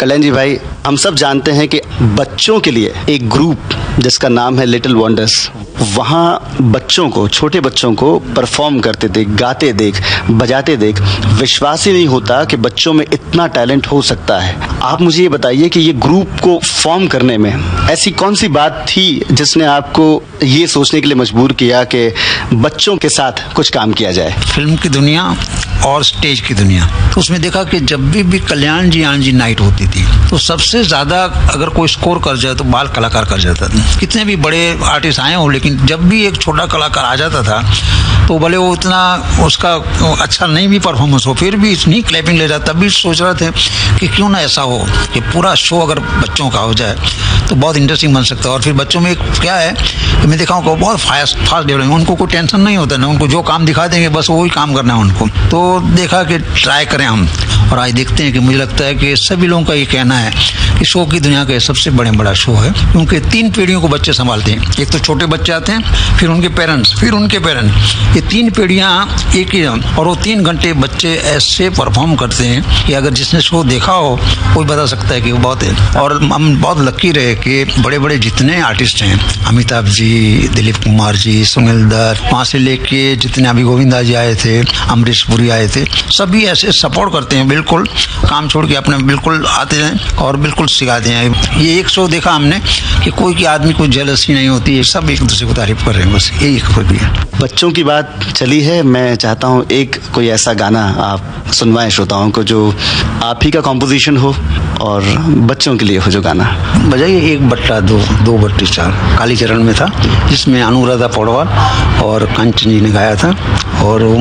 कल्याण जी भाई, हम सब जानते हैं कि बच्चों के लिए एक ग्रुप जिसका नाम है लिटिल वंडर्स, वहाँ बच्चों को, छोटे बच्चों को परफॉर्म करते देख, गाते देख, बजाते देख विश्वास ही नहीं होता कि बच्चों में इतना टैलेंट हो सकता है। आप मुझे ये बताइए कि ये ग्रुप को फॉर्म करने में ऐसी कौन सी बात थी जिसने आपको ये सोचने के लिए मजबूर किया कि बच्चों के साथ कुछ काम किया जाए? फिल्म की दुनिया और स्टेज की दुनिया, तो उसमें देखा कि जब भी कल्याण जी आन जी नाइट होती थी तो सबसे ज्यादा अगर कोई स्कोर कर जाए तो बाल कलाकार कर जाता था। कितने भी बड़े आर्टिस्ट आए हो, लेकिन जब भी एक छोटा कलाकार आ जाता था तो भले वो उतना उसका अच्छा नहीं भी परफॉर्मेंस हो, फिर भी इतनी क्लैपिंग ले जाता। तब भी सोच रहे थे कि क्यों ना ऐसा हो कि पूरा शो अगर बच्चों का हो जाए तो बहुत इंटरेस्टिंग बन सकता है। और फिर बच्चों में क्या है कि मैं देखा हूँ बहुत फास्ट डेवलपमेंट, उनको कोई टेंशन नहीं होता ना, उनको जो काम दिखा देंगे बस वही काम करना है उनको। तो देखा कि ट्राई करें हम, और आज देखते हैं कि मुझे लगता है कि सभी लोगों का ये कहना है कि शो की दुनिया का सबसे बड़ा शो है, क्योंकि 3 पीढ़ियों को बच्चे संभालते हैं। एक तो छोटे बच्चे आते हैं, फिर उनके पेरेंट्स, फिर उनके पेरेंट्स, ये 3 पीढ़ियां एक ही, और वो 3 घंटे बच्चे ऐसे परफॉर्म करते हैं कि अगर जिसने शो देखा हो कोई बता सकता है कि वो बहुत है। और हम बहुत लकी रहे कि बड़े बड़े जितने आर्टिस्ट हैं, अमिताभ जी, दिलीप कुमार जी, सुनील दत्त, वहाँ से लेके जितने अभी गोविंदा जी आए थे, अमरीश पुरी आए थे, सभी ऐसे सपोर्ट करते हैं, बिल्कुल काम छोड़ के अपने बिल्कुल आते हैं और बिल्कुल सिखाते हैं। ये एक शो देखा हमने कि कोई की आदमी को जेलसी नहीं होती है, सब एक दूसरे को तारीफ कर रहे हैं, बस यही खूबी है। बच्चों की बात चली है, मैं चाहता हूँ एक कोई ऐसा गाना आप सुनवाएं श्रोताओं को जो आप ही का कॉम्पोजिशन हो और बच्चों के लिए हो जो गाना। बजाइए 1/2, कालीचरण में था, जिसमें अनुराधा पौडवाल और कंचन जी ने गाया था, और